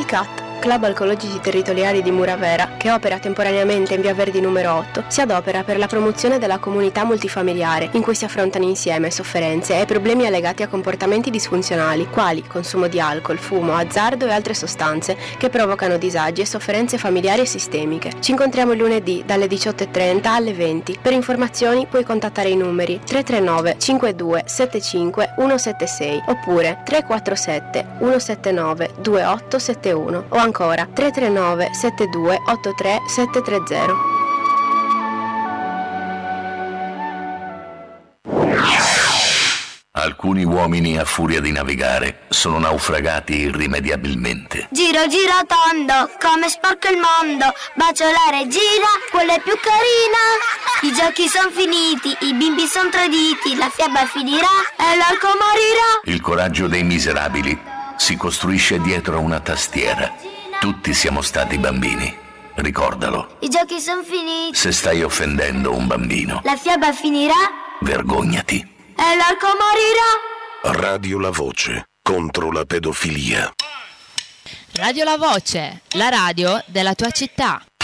CAT, Club Alcologici Territoriali di Muravera, che opera temporaneamente in via Verdi numero 8, si adopera per la promozione della comunità multifamiliare, in cui si affrontano insieme sofferenze e problemi legati a comportamenti disfunzionali, quali consumo di alcol, fumo, azzardo e altre sostanze, che provocano disagi e sofferenze familiari e sistemiche. Ci incontriamo il lunedì dalle 18:30 alle 20. Per informazioni puoi contattare i numeri 339 52 75 176 oppure 347 179 2871 o ancora 339 72 83 730. Alcuni uomini, a furia di navigare, sono naufragati irrimediabilmente. Giro, giro tondo, come sporco il mondo. Bacio la regina, quella è più carina. I giochi sono finiti, i bimbi sono traditi. La fiaba finirà e l'alco morirà. Il coraggio dei miserabili si costruisce dietro una tastiera. Tutti siamo stati bambini. Ricordalo. I giochi sono finiti. Se stai offendendo un bambino, La fiaba finirà vergognati. e l'alco morirà. Radio La Voce, contro la pedofilia. Radio La Voce, la radio della tua città.